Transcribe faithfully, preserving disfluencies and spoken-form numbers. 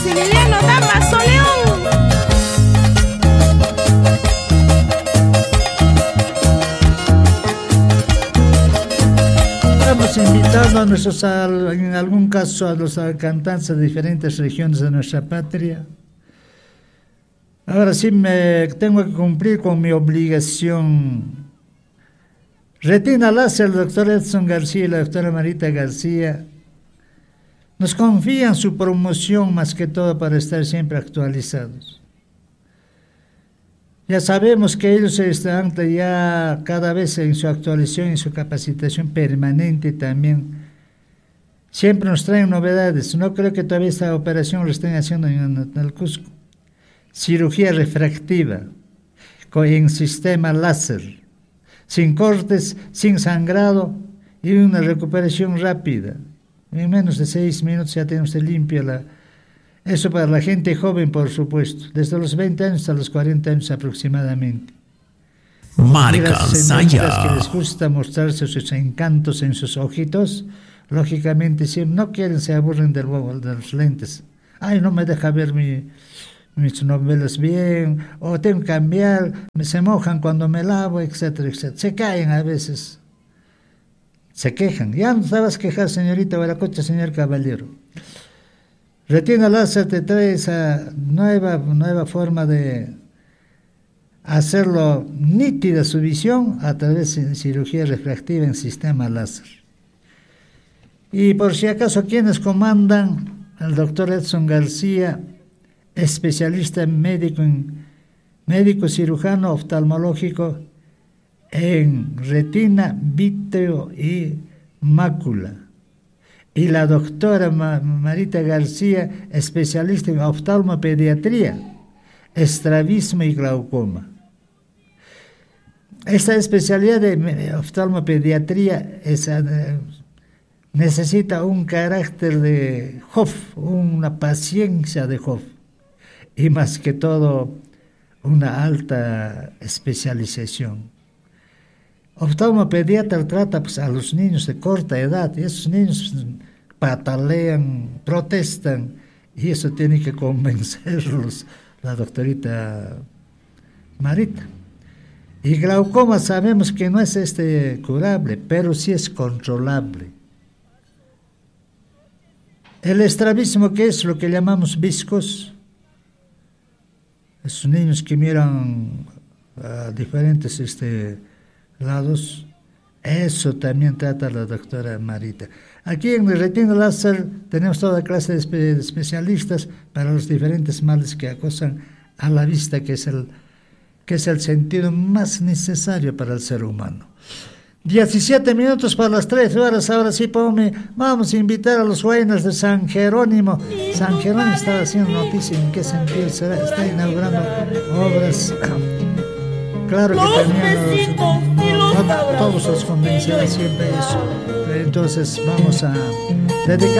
Maximiliano Damaso León. Estamos invitando a nuestros, en algún caso, a los cantantes de diferentes regiones de nuestra patria. Ahora sí me tengo que cumplir con mi obligación. Retina Láser, el doctor Edson García y la doctora Marita García nos confían su promoción más que todo para estar siempre actualizados. Ya sabemos que ellos están ya cada vez en su actualización, en su capacitación permanente también. Siempre nos traen novedades. No creo que todavía esta operación lo estén haciendo en el Cusco. Cirugía refractiva en sistema láser, sin cortes, sin sangrado y una recuperación rápida. En menos de seis minutos ya tiene usted limpia la... Eso para la gente joven, por supuesto, desde los veinte años hasta los cuarenta años aproximadamente. Marca Saya. Que les gusta mostrarse sus encantos en sus ojitos, lógicamente si no quieren se aburren del, de los lentes. Ay, no me deja ver mi... mis novelas bien, o tengo que cambiar, se mojan cuando me lavo, etcétera, etcétera. Se caen a veces, se quejan. Ya no sabes quejar, señorita Baracocha, señor caballero. Retina Láser te trae esa nueva, nueva forma de hacerlo nítida su visión a través de cirugía refractiva en sistema láser. Y por si acaso, quienes comandan, el doctor Edson García, especialista médico, en, médico cirujano oftalmológico en retina, vítreo y mácula. Y la doctora Marita García, especialista en oftalmopediatría, estrabismo y glaucoma. Esta especialidad de oftalmopediatría es, uh, necesita un carácter de Job, una paciencia de Job. Y más que todo, una alta especialización. Oftalmopediatra trata pues, a los niños de corta edad, y esos niños patalean, protestan, y eso tiene que convencerlos la doctorita Marita. Y glaucoma sabemos que no es este curable, pero sí es controlable. El estrabismo, que es lo que llamamos viscos, esos niños que miran a diferentes este, lados, eso también trata la doctora Marita. Aquí en el Retina Láser tenemos toda clase de, espe de especialistas para los diferentes males que acosan a la vista, que es, el, que es el sentido más necesario para el ser humano. diecisiete minutos para las tres horas, ahora sí, Pome, vamos a invitar a los huaynas de San Jerónimo. San Jerónimo está haciendo noticia en qué sentido será, está inaugurando obras. Claro que también los, no, todos los convenciones siempre eso. Entonces vamos a dedicar